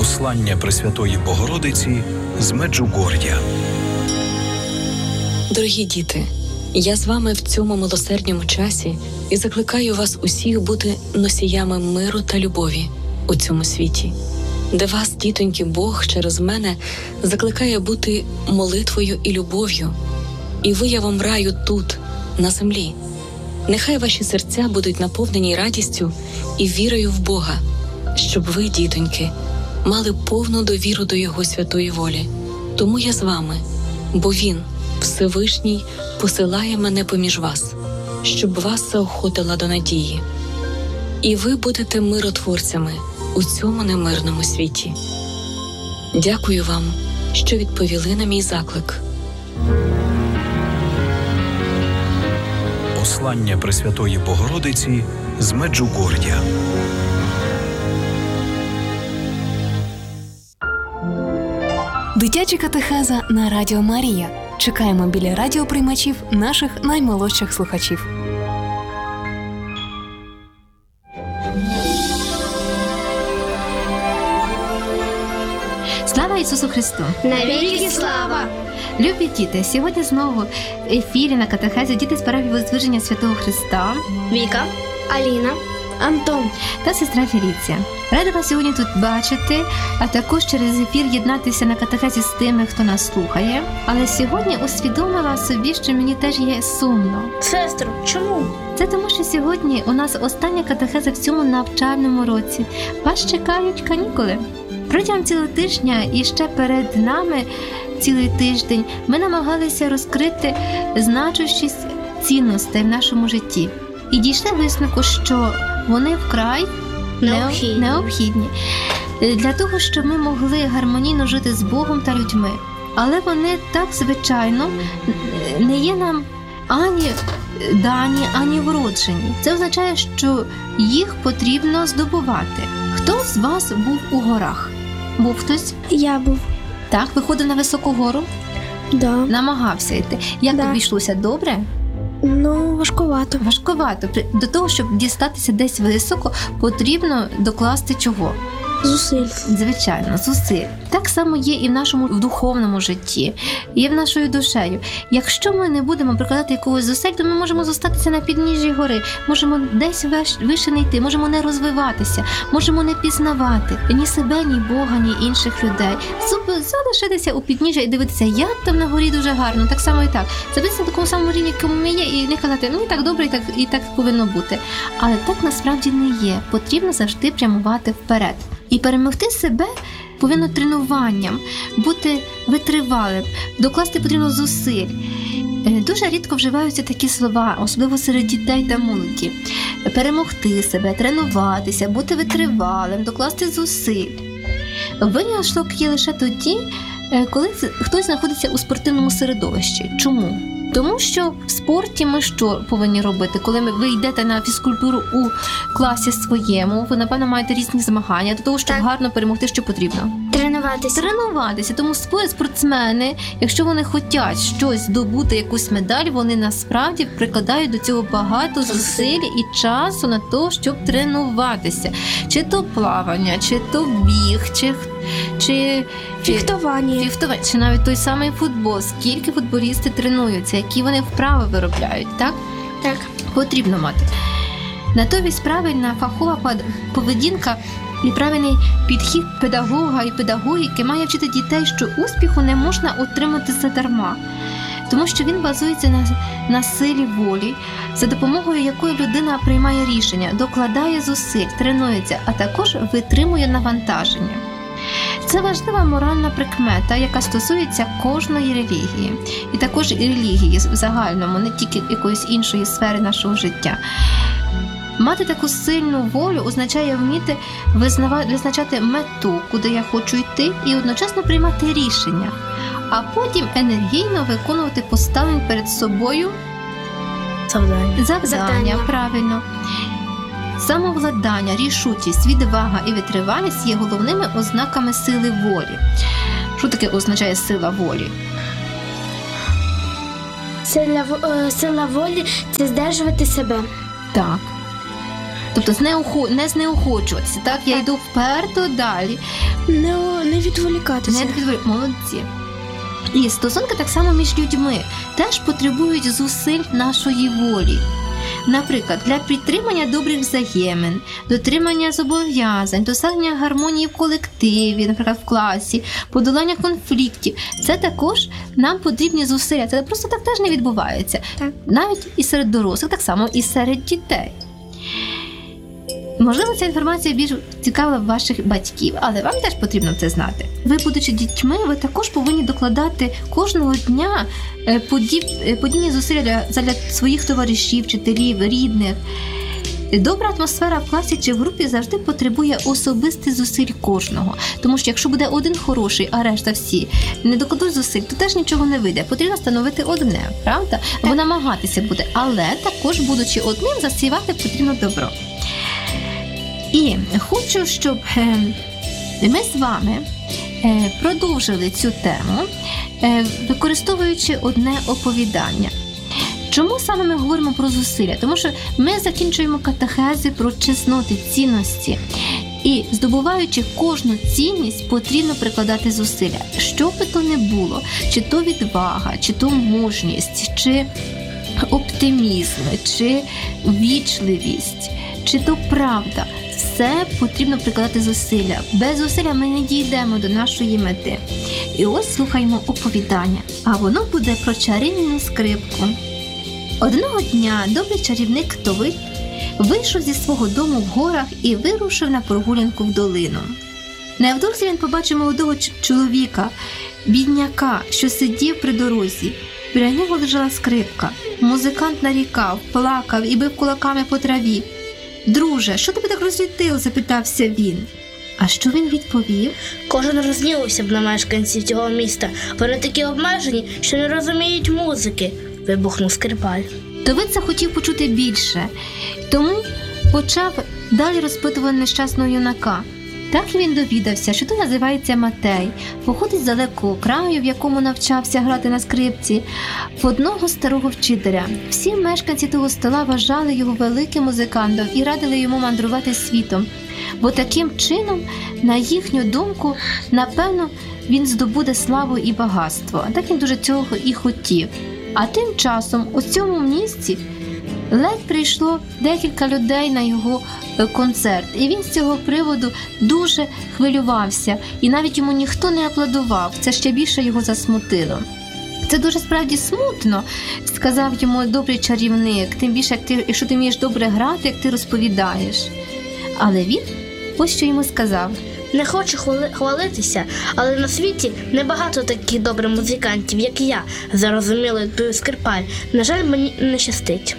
Послання Пресвятої Богородиці з Меджугор'я. Дорогі діти, я з вами в цьому милосердному часі і закликаю вас усіх бути носіями миру та любові у цьому світі, де вас, дітоньки, Бог через мене закликає бути молитвою і любов'ю, і виявом раю тут, на землі. Нехай ваші серця будуть наповнені радістю і вірою в Бога, щоб ви, дітоньки, мали повну довіру до Його святої волі. Тому я з вами, бо Він, Всевишній, посилає мене поміж вас, щоб вас заохотила до надії. І ви будете миротворцями у цьому немирному світі. Дякую вам, що відповіли на мій заклик. Послання Пресвятої Богородиці з Меджугор'я. Дитяча катехеза на Радіо Марія. Чекаємо біля радіоприймачів наших наймолодших слухачів. Слава Ісусу Христу! Навіки слава! Любі діти, сьогодні знову в ефірі на катехезі діти з парафії Воздвиження Святого Христа Віка, Аліна, Антон та сестра Феліція. Рада вас сьогодні тут бачити, а також через ефір єднатися на катехезі з тими, хто нас слухає. Але сьогодні усвідомила собі, що мені теж є сумно. Сестро, чому? Це тому, що сьогодні у нас остання катехеза в цьому навчальному році. Вас чекають канікули. Протягом цілого тижня і ще перед нами цілий тиждень ми намагалися розкрити значущість цінностей в нашому житті. І дійшли висновку, що вони вкрай необхідні для того, щоб ми могли гармонійно жити з Богом та людьми. Але вони так, звичайно, не є нам ані дані, ані вроджені. Це означає, що їх потрібно здобувати. Хто з вас був у горах? Був хтось? Я був. Так, виходив на високу гору? Да. Намагався йти. Як тобі йшлося? Добре? Важкувато. Важкувато. До того, щоб дістатися десь високо, потрібно докласти чого? Зусиль. Звичайно, зусиль. Так само є і в нашому духовному житті, і в нашою душею. Якщо ми не будемо прикладати якогось зусиль, то ми можемо зостатися на підніжжі гори, можемо десь вище не йти, можемо не розвиватися, можемо не пізнавати ні себе, ні Бога, ні інших людей. Залишитися у підніжжі і дивитися, як там на горі дуже гарно, так само і так. Забитися на такому самому рівні, якому ми є, і не казати, мені так добре, і так повинно бути. Але так насправді не є. Потрібно завжди прямувати вперед. І перемогти себе повинно тренуванням, бути витривалим, докласти потрібно зусиль. Дуже рідко вживаються такі слова, особливо серед дітей та молоді. Перемогти себе, тренуватися, бути витривалим, докласти зусиль. Виняток є лише тоді, коли хтось знаходиться у спортивному середовищі. Чому? Тому що в спорті ми що повинні робити? Коли ви йдете на фізкультуру у класі своєму, ви, напевно, маєте різні змагання. До того, щоб гарно перемогти, що потрібно? Тренуватися. Тому спортсмени, якщо вони хочуть щось здобути, якусь медаль, вони насправді прикладають до цього багато зусиль і часу на те, щоб тренуватися. Чи то плавання, чи то біг, чи фехтування, чи навіть той самий футбол. Скільки футболісти тренуються, які вони вправи виробляють, так? Так. Потрібно мати. Натомість правильна фахова поведінка і правильний підхід педагога і педагогіки має вчити дітей, що успіху не можна отримати задарма. Тому що він базується на силі волі, за допомогою якої людина приймає рішення, докладає зусиль, тренується, а також витримує навантаження. Це важлива моральна прикмета, яка стосується кожної релігії. І також і релігії в загальному, не тільки якоїсь іншої сфери нашого життя. Мати таку сильну волю означає вміти визначати мету, куди я хочу йти, і одночасно приймати рішення, а потім енергійно виконувати поставлені перед собою завдання. Правильно. Самовладання, рішучість, відвага і витривалість є головними ознаками сили волі. Що таке означає сила волі? Сила волі – це здержувати себе. Так. Тобто не знеохочуватися, так? Я йду вперто далі. Не відволікатися. Молодці. І стосунки так само між людьми теж потребують зусиль нашої волі. Наприклад, для підтримання добрих взаємин, дотримання зобов'язань, досягнення гармонії в колективі, наприклад, в класі, подолання конфліктів. Це також нам потрібні зусилля. Це просто так теж не відбувається. Так. Навіть і серед дорослих, так само і серед дітей. Можливо, ця інформація більш цікавила ваших батьків, але вам теж потрібно це знати. Ви, будучи дітьми, ви також повинні докладати кожного дня подібні зусилля для своїх товаришів, вчителів, рідних. Добра атмосфера в класі чи в групі завжди потребує особистих зусиль кожного. Тому що якщо буде один хороший, а решта всі не докладуть зусиль, то теж нічого не вийде. Потрібно встановити одне, правда? Або намагатися буде. Але також, будучи одним, засівати потрібно добро. І хочу, щоб ми з вами продовжили цю тему, використовуючи одне оповідання. Чому саме ми говоримо про зусилля? Тому що ми закінчуємо катехези про чесноти, цінності. І здобуваючи кожну цінність, потрібно прикладати зусилля. Що би то не було, чи то відвага, чи то мужність, чи оптимізм, чи ввічливість, чи то правда. Все потрібно прикладати зусилля. Без зусилля ми не дійдемо до нашої мети. І ось слухаємо оповідання, а воно буде про чарівну скрипку. Одного дня добрий чарівник Товит вийшов зі свого дому в горах і вирушив на прогулянку в долину. Невдовзі він побачив молодого чоловіка, бідняка, що сидів при дорозі. Біля нього лежала скрипка. Музикант нарікав, плакав і бив кулаками по траві. «Друже, що тебе так розлютило?» – запитався він. А що він відповів? Кожен розгнівався б на мешканців цього міста. Вони такі обмежені, що не розуміють музики, вибухнув скрипаль. Товит захотів почути більше, тому почав далі розпитувати нещасного юнака. Так він довідався, що то називається Матей, походить з далекого краю, в якому навчався грати на скрипці, в одного старого вчителя. Всі мешканці того села вважали його великим музикантом і радили йому мандрувати світом, бо таким чином, на їхню думку, напевно, він здобуде славу і багатство. Так він дуже цього і хотів. А тим часом у цьому місці ледь прийшло декілька людей на його концерт, і він з цього приводу дуже хвилювався, і навіть йому ніхто не аплодував, це ще більше його засмутило. «Це дуже справді смутно», – сказав йому добрий чарівник, «тим більше, якщо ти вмієш добре грати, як ти розповідаєш». Але він ось що йому сказав. Не хочу хвалитися, але на світі небагато таких добрих музикантів, як я, зарозуміло відповів скрипаль. На жаль, мені не щастить.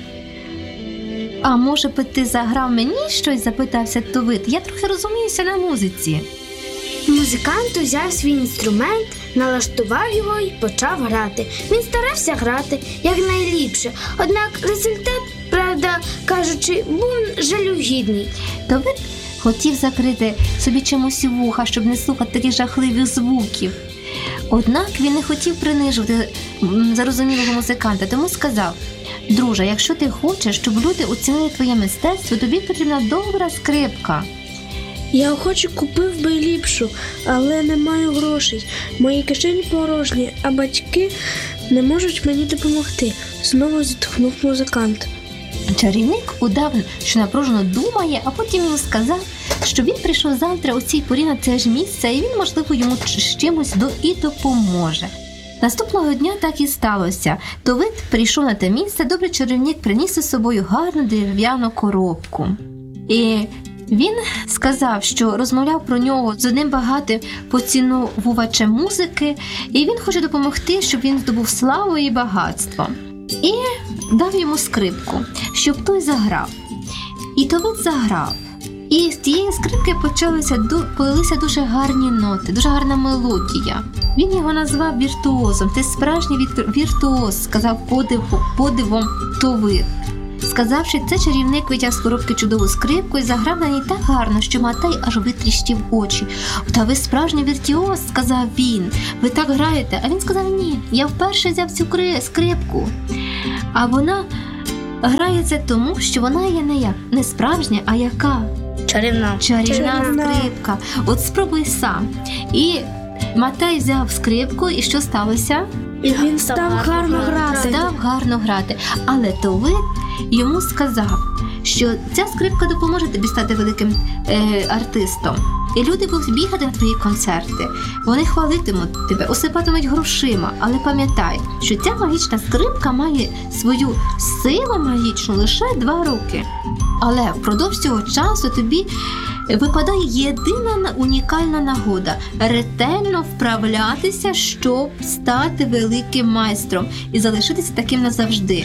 «А може би ти заграв мені щось?» – запитався Товит. «Я трохи розуміюся на музиці». Музикант узяв свій інструмент, налаштував його і почав грати. Він старався грати якнайліпше, однак результат, правда кажучи, був жалюгідний. Товит хотів закрити собі чимось вуха, щоб не слухати таких жахливих звуків. Однак він не хотів принижувати зарозумілого музиканта, тому сказав: «Друже, якщо ти хочеш, щоб люди оцінили твоє мистецтво, тобі потрібна добра скрипка». Я охоче купив би ліпшу, але не маю грошей. Мої кишені порожні, а батьки не можуть мені допомогти, знову зітхнув музикант. Чарівник удав, що напружено думає, а потім йому сказав, що він прийшов завтра у цій порі на це ж місце, і він, можливо, йому з чимось і допоможе. Наступного дня так і сталося. Товит прийшов на те місце, добрий чарівник приніс із собою гарну дерев'яну коробку. І він сказав, що розмовляв про нього з одним багатим поціновувачем музики, і він хоче допомогти, щоб він здобув славу і багатство. І дав йому скрипку, щоб той заграв. І Товит заграв. І з тієї скрипки полилися дуже гарні ноти, дуже гарна мелодія. Він його назвав віртуозом. «Ти справжній віртуоз», – сказав подивом Товит. Сказавши це, чарівник витяг з коробки чудову скрипку і заграв на ній так гарно, що Матей аж витріщив очі. «Та ви справжній віртуоз», – сказав він, «ви так граєте». А він сказав: «Ні, я вперше взяв цю скрипку, а вона грає це тому, що вона є не справжня, а яка? Чарівна. Чарівна скрипка. От спробуй сам. І Матей взяв скрипку, і що сталося? І він став гарно грати. Став гарно грати. Але Товит йому сказав, що ця скрипка допоможе тобі стати великим артистом. І люди будуть бігати на твої концерти. Вони хвалитимуть тебе, осипатимуть грошима. Але пам'ятай, що ця магічна скрипка має свою силу магічну лише 2 роки. Але впродовж цього часу тобі випадає єдина унікальна нагода – ретельно вправлятися, щоб стати великим майстром і залишитися таким назавжди.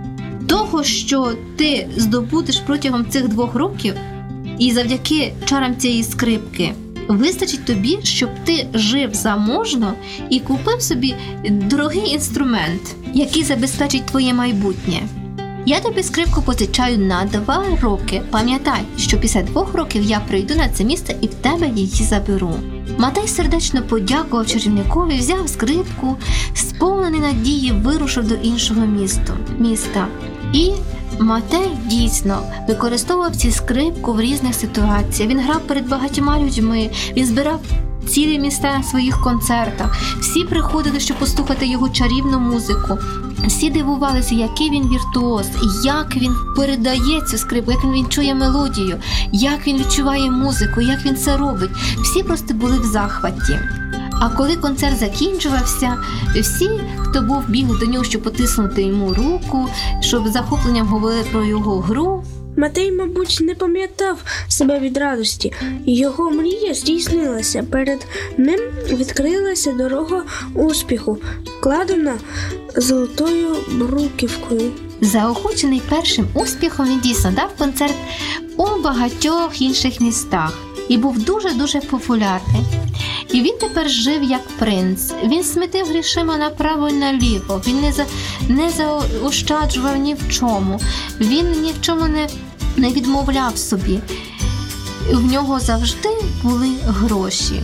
Того, що ти здобудеш протягом цих 2 років, і завдяки чарам цієї скрипки, вистачить тобі, щоб ти жив заможно і купив собі дорогий інструмент, який забезпечить твоє майбутнє. Я тобі скрипку позичаю на 2 роки. Пам'ятай, що після 2 років я прийду на це місце і в тебе її заберу. Матей сердечно подякував чарівникові, взяв скрипку, сповнений надії вирушив до іншого міста. І Матей дійсно використовував цю скрипку в різних ситуаціях. Він грав перед багатьма людьми, він збирав цілі міста на своїх концертах. Всі приходили, щоб послухати його чарівну музику. Всі дивувалися, який він віртуоз, як він передає цю скрипку, як він чує мелодію, як він відчуває музику, як він це робить. Всі просто були в захваті. А коли концерт закінчувався, всі, хто був, бігли до нього, щоб потиснути йому руку, щоб з захопленням говорили про його гру. Матей, мабуть, не пам'ятав себе від радості. Його мрія здійснилася. Перед ним відкрилася дорога успіху, вкладена золотою бруківкою. Заохочений першим успіхом, він дійсно дав концерт у багатьох інших містах і був дуже-дуже популярний. І він тепер жив як принц. Він смітив грішима направо і наліво. Він не заощаджував ні в чому. Він ні в чому не відмовляв собі. В нього завжди були гроші.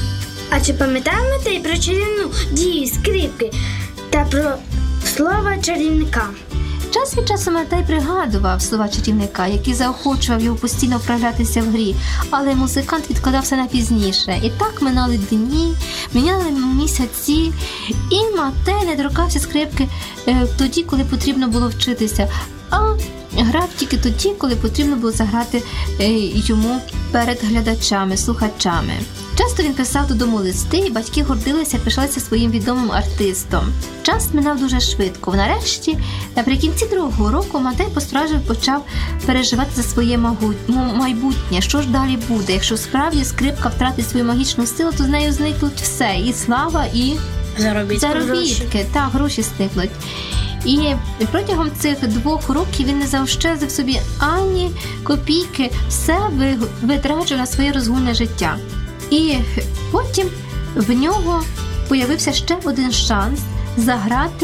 А чи пам'ятає Матей про чарівну дію скрипки та про слова чарівника? Час від часу Матей пригадував слова чарівника, який заохочував його постійно вправлятися в грі, але музикант відкладався на пізніше. І так минали дні, минали місяці, і Матей не торкався скрипки тоді, коли потрібно було вчитися, а грав тільки тоді, коли потрібно було заграти йому перед глядачами, слухачами. Часто він писав додому листи, і батьки гордилися, пишалися своїм відомим артистом. Час минав дуже швидко. Нарешті, наприкінці 2-го року, Матей по-справжньому почав переживати за своє майбутнє. Що ж далі буде? Якщо справді скрипка втратить свою магічну силу, то з нею зникнуть все. І слава, і заробітки. Так, гроші зникнуть. І протягом цих 2 років він не заощадив собі ані копійки, все витрачав на своє розгульне життя. І потім в нього появився ще один шанс заграти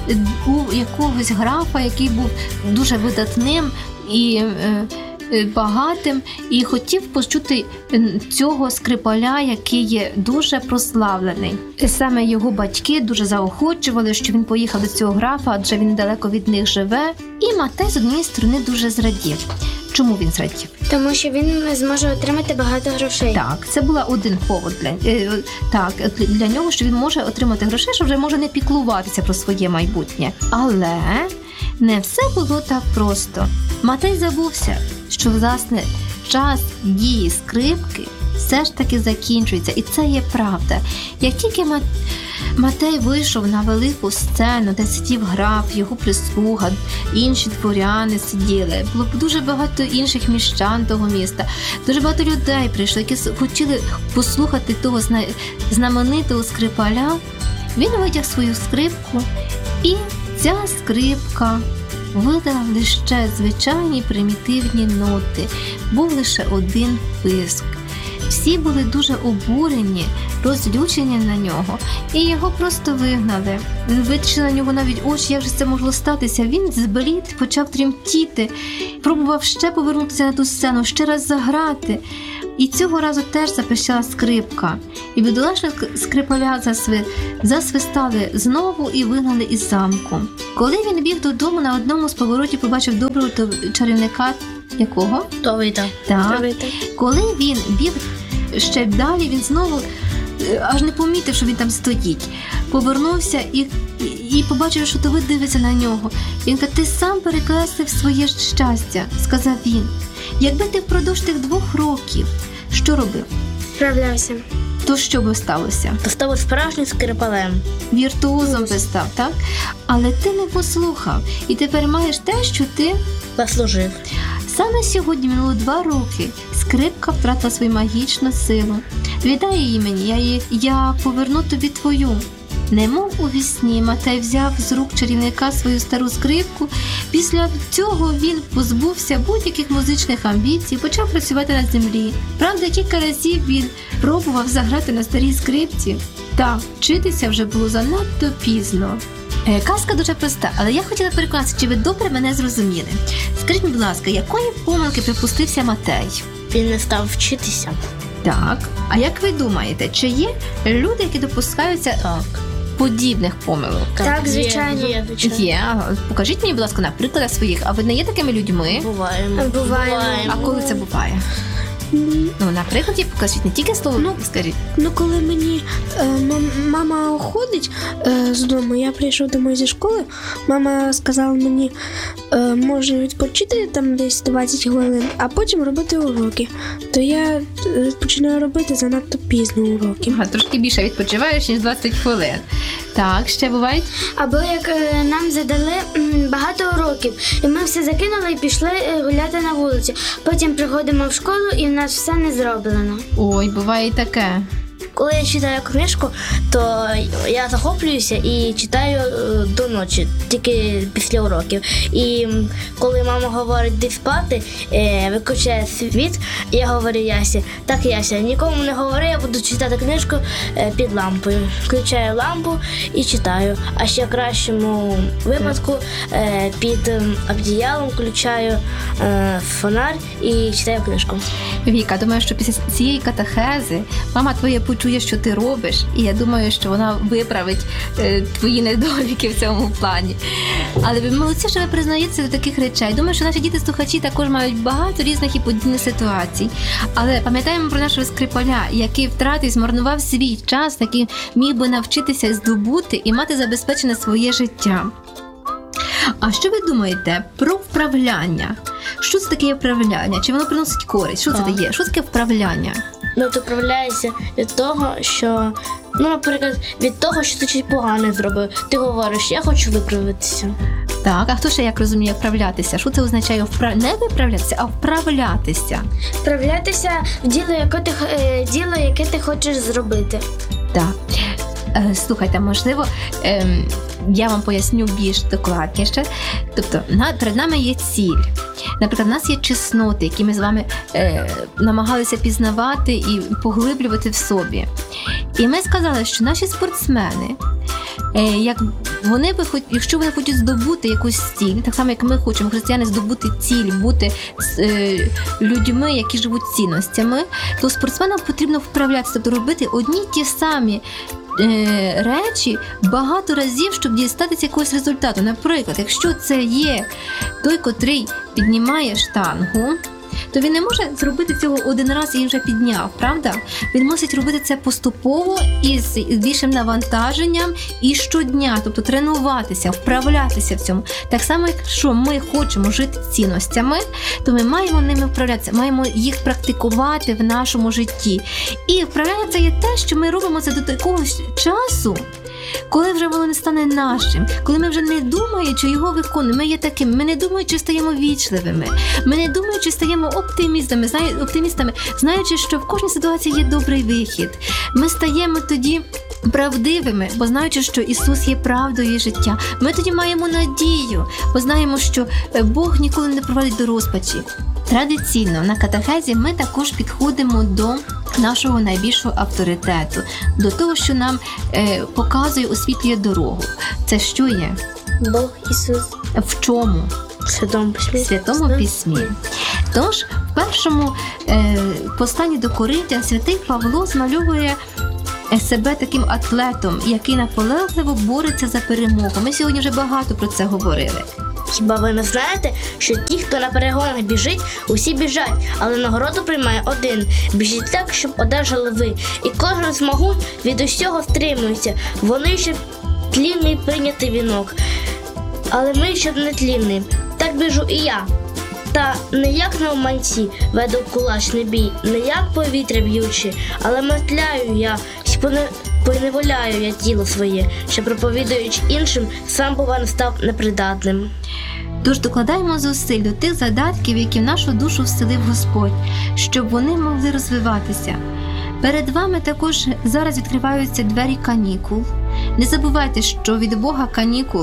у якогось графа, який був дуже видатним і багатим, і хотів почути цього скрипаля, який є дуже прославлений. Саме його батьки дуже заохочували, що він поїхав до цього графа, адже він далеко від них живе. І Матей, з однієї сторони, дуже зрадів. Чому він зрадів? Тому що він зможе отримати багато грошей. Так, це була один повод для нього, що він може отримати грошей, що вже може не піклуватися про своє майбутнє. Але не все було так просто. Матей забувся, що, власне, час дії скрипки все ж таки закінчується. І це є правда. Як тільки Матей вийшов на велику сцену, де сидів граф, його прислуга, інші дворяни сиділи, було дуже багато інших міщан того міста, дуже багато людей прийшло, які хотіли послухати того знаменитого скрипаля. Він витяг свою скрипку, і ця скрипка видала лише звичайні примітивні ноти. Був лише один писк. Всі були дуже обурені, розлючені на нього, і його просто вигнали. Витріщили на нього навіть очі, як же це могло статися. Він зблід, почав тремтіти, пробував ще повернутися на ту сцену, ще раз заграти. І цього разу теж запищала скрипка. І бідолашного скрипаля засвистали знову і вигнали із замку. Коли він біг додому, на одному з поворотів побачив доброго чарівника. Якого? Товита. Так. Коли він біг ще далі, він знову аж не помітив, що він там стоїть. Повернувся і побачив, що Товит дивиться на нього. Він каже: ти сам перекреслив своє щастя, сказав він. Якби ти впродовж тих 2 років що робив? Справлявся. То що би сталося? То став справжнім скрипалем. Віртуозом би став, так? Але ти не послухав. І тепер маєш те, що ти Заслужив. Саме сьогодні минуло 2 роки. Скрипка втратила свою магічну силу. Віддай її мені, я поверну тобі твою. Немов у вісні, Матей взяв з рук чарівника свою стару скрипку. Після цього він позбувся будь-яких музичних амбіцій, почав працювати на землі. Правда, кілька разів він пробував заграти на старій скрипці. Та вчитися вже було занадто пізно. Казка дуже проста, але я хотіла переконатися, чи ви добре мене зрозуміли. Скажіть, будь ласка, якої помилки припустився Матей? Він не став вчитися. Так. А як ви думаєте, чи є люди, які допускаються подібних помилок? Так, звичайно. Є, звичайно. Є. Покажіть мені, будь ласка, на прикладах своїх. А ви не є такими людьми? Буваємо. А коли це буває? Ну, на прикладі покажіть, не тільки слово, скажіть. Ну, коли мені мама уходить з дому, я прийшов домой зі школи, мама сказала мені, може відпочити там десь 20 хвилин, а потім робити уроки. То я починаю робити занадто пізно уроки. Трошки більше відпочиваєш, ніж 20 хвилин. Так, ще бувають? Або як нам задали багато уроків, і ми все закинули і пішли гуляти на вулиці. Потім приходимо в школу, і в нас все не зроблено. Ой, буває і таке. Коли я читаю книжку, то я захоплююся і читаю до ночі, тільки після уроків. І коли мама говорить «йди спати», виключає світ, я говорю Ясі: так, Яся, нікому не говори, я буду читати книжку під лампою. Включаю лампу і читаю. А ще в кращому випадку під одіялом включаю фонарь і читаю книжку. Віка, думаю, що після цієї катехези мама твоя почує, що ти робиш, і я думаю, що вона виправить твої недоліки в цьому плані. Але ви молодці, що ви признаєтеся до таких речей. Думаю, що наші діти-слухачі також мають багато різних і подібних ситуацій. Але пам'ятаємо про нашого скрипаля, який втратив, змарнував свій час, який міг би навчитися здобути і мати забезпечене своє життя. А що ви думаєте про вправляння? Що це таке вправляння? Чи воно приносить користь? Що це дає? Що таке вправляння? Ну, ти вправляєшся від того, що, наприклад, від того, що ти щось погане зробив. Ти говориш: я хочу виправитися. Так, а хто ще як розуміє вправлятися? Що це означає не виправлятися, а вправлятися? Вправлятися в діло, яке ти хочеш зробити. Так. Слухайте, можливо, я вам поясню більш докладніше. Тобто, перед нами є ціль. Наприклад, у нас є чесноти, які ми з вами намагалися пізнавати і поглиблювати в собі. І ми сказали, що наші спортсмени, якщо вони хочуть здобути якусь ціль, так само, як ми хочемо, християни, здобути ціль, бути людьми, які живуть цінностями, то спортсменам потрібно вправлятися, тобто робити одні ті самі речі багато разів, щоб дістатися якогось результату. Наприклад, якщо це є той, котрий піднімає штангу, то він не може зробити цього один раз і вже підняв, правда? Він мусить робити це поступово і з більшим навантаженням і щодня, тобто тренуватися, вправлятися в цьому. Так само, якщо ми хочемо жити цінностями, то ми маємо ними вправлятися, маємо їх практикувати в нашому житті. І вправляння це є те, що ми робимо це до такого часу, коли вже воно не стане нашим, коли ми вже не думаючи його виконуємо, ми є такими, ми не думаючи стаємо вічливими, ми не думаючи стаємо оптимістами, знаючи, що в кожній ситуації є добрий вихід. Ми стаємо тоді правдивими, бо знаючи, що Ісус є правдою і життя. Ми тоді маємо надію, бо знаємо, що Бог ніколи не проводить до розпачі. Традиційно на катехезі ми також підходимо до нашого найбільшого авторитету, до того, що нам показує, освітлює дорогу. Це що є? Бог Ісус. В чому? В Святому Письмі. В Святому Письмі. Тож, в першому посланні до Коринтян святий Павло змальовує себе таким атлетом, який наполегливо бореться за перемогу. Ми сьогодні вже багато про це говорили. Хіба ви не знаєте, що ті, хто на перегонах біжить, усі біжать, але нагороду приймає один. Біжіть так, щоб одержали ви. І кожен змагун від усього стримується. Вони, щоб тлінний прийняти вінок. Але ми, щоб не тлінний. Так біжу і я. Та не як навманці веду кулачний бій, не як повітря б'ючи, але метляю я, поневоляю я тіло своє, що проповідуючи іншим, сам бува не став непридатним. Тож докладаємо зусиль до тих задатків, які в нашу душу вселив Господь, щоб вони могли розвиватися. Перед вами також зараз відкриваються двері канікул. Не забувайте, що від Бога канікул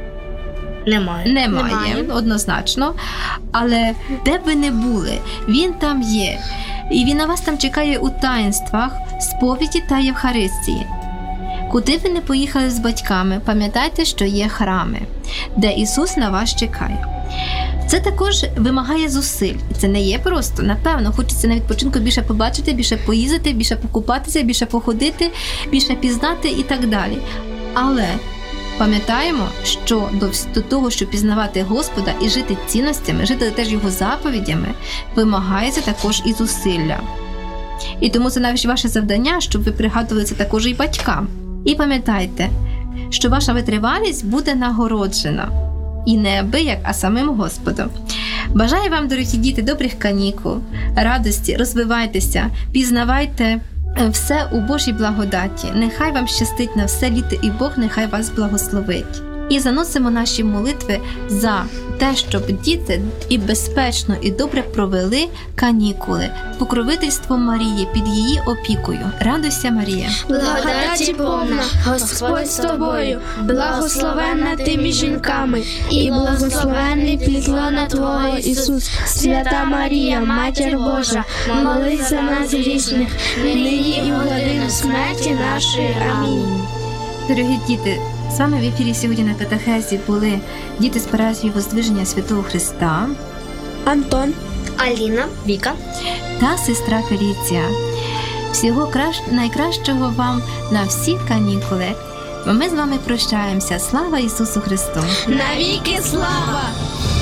Немає, однозначно. Але де б ви не були, Він там є. І Він на вас там чекає у таїнствах, сповіді та Євхаристії. Куди ви не поїхали з батьками, пам'ятайте, що є храми, де Ісус на вас чекає. Це також вимагає зусиль. Це не є просто. Напевно, хочеться на відпочинку більше побачити, більше поїздити, більше покупатися, більше походити, більше пізнати і так далі. Але пам'ятаємо, що до того, щоб пізнавати Господа і жити цінностями, жити теж Його заповідями, вимагається також і зусилля. І тому це навіть ваше завдання, щоб ви пригадували це також і батькам. І пам'ятайте, що ваша витривалість буде нагороджена. І не абияк, а самим Господом. Бажаю вам, дорогі діти, добрих канікул, радості, розвивайтеся, пізнавайте все у Божій благодаті. Нехай вам щастить на все літо, і Бог нехай вас благословить. І заносимо наші молитви за те, щоб діти і безпечно, і добре провели канікули. Покровительство Марії під її опікою. Радуйся, Марія! Благодаті повна, Господь з тобою, благословенна ти між жінками, і благословенний плід лона Твого, Ісус. Свята Марія, Матір Божа, молись за нас грішних, нині і в годину смерті нашої. Амінь. Дорогі діти, з вами в ефірі сьогодні на катехезі були діти з парафії Воздвиження Святого Христа, Антон, Аліна, Віка та сестра Феліція. Всього найкращого вам на всі канікули. Ми з вами прощаємося. Слава Ісусу Христу! навіки слава!